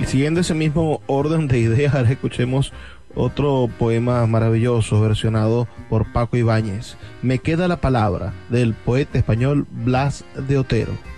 Y siguiendo ese mismo orden de ideas, ahora escuchemos otro poema maravilloso versionado por Paco Ibáñez. Me queda la palabra, del poeta español Blas de Otero.